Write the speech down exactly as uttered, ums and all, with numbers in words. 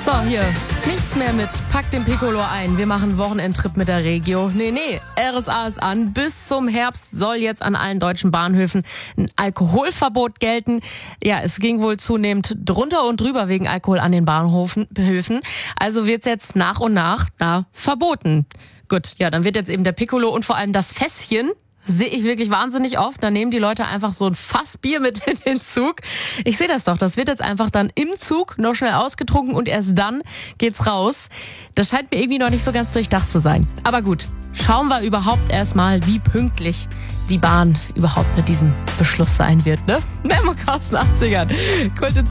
So, hier, nichts mehr mit Pack den Piccolo ein, wir machen Wochenendtrip mit der Regio. Nee, nee, R S A ist an. Bis zum Herbst soll jetzt an allen deutschen Bahnhöfen ein Alkoholverbot gelten. Ja, es ging wohl zunehmend drunter und drüber wegen Alkohol an den Bahnhöfen. Also wird's jetzt nach und nach da verboten. Gut, ja, dann wird jetzt eben der Piccolo und vor allem das Fässchen, sehe ich wirklich wahnsinnig oft. Da nehmen die Leute einfach so ein Fass Bier mit in den Zug. Ich sehe das doch. Das wird jetzt einfach dann im Zug noch schnell ausgetrunken und erst dann geht's raus. Das scheint mir irgendwie noch nicht so ganz durchdacht zu sein. Aber gut, schauen wir überhaupt erstmal, wie pünktlich die Bahn überhaupt mit diesem Beschluss sein wird, ne? Memo aus den achtzigern. Gute